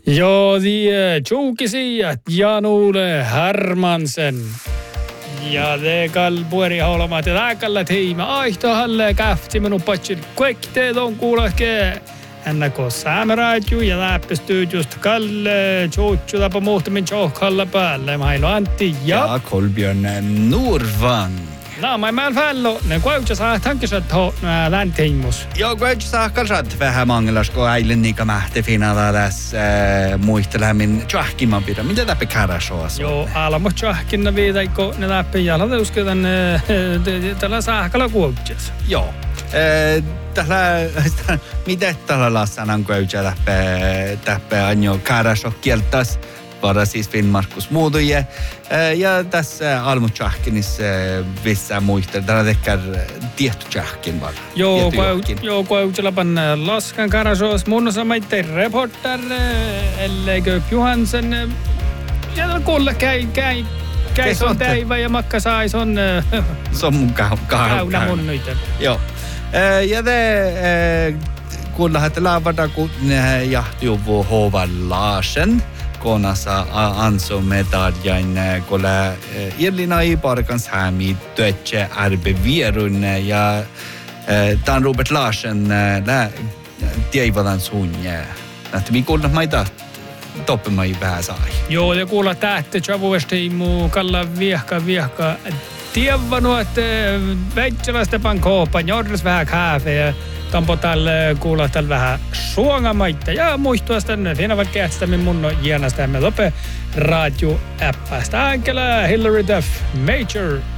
Ja, det tjokisiat Jan-Ole Hermansen. Ja det kalpueri haulamat ja lääkällä teimä aihtohalle käfti minun patsin kuekteet on kuulake. Ennako Saameraaju ja läppestyydjusta Kalle Tjootju tapa muhtamin tjohkalla päälle. Mailu Antti ja Kolbjörn Norvan. No, mä en fällo. Ne kuitenkin saa tankisat länteimus. Joo, kuitenkin saa kalsat vähän mangelas, kun äilen niinkä mähti finala tässä muistelämin tjahkiman pidä. Mitä läpi kärashoas? Joo, alamo tjahkinna viidaiko ne läpi jalata usketan tällä saakalla kuitenkin. Joo. Mitä tällä lassanan kuitenkin läpi anjo kärasho kieltäisi? Bara siis Finn-Markus Muutuje. Ja tässä Almu-tjahkinissa vissa muistel. Täällä tekee tietty tjahkin vaan. Joo, kuitenkin laskan karasoos. Mun on samaitte reporter, elleikö Johansen. Ja kuulla käy on päivä ja makka sais on... Se on mun kauna mun nyt. Joo. Ja te kuulla, että laavada kun jahtiuvu Håvard Larsen. Konassa ansåg medaljen kolla Irlina i Parkans hemi Deutsche Arbeiterun ja Dan Robert Larsen tievalan sunja. Että mi kuulla maita toppemai vähän sai. Joo, ja kuulla tähtä chavuesti mu kalla viehka tievanu että veitselästä pankoopa jordes vähän kääfe. Tampo tälle kuulla tällä vähän suongamaita ja muistua tänne Finavat kästämme mun hienosta me lope radio-appasta. Ankela Hillary Duff Major.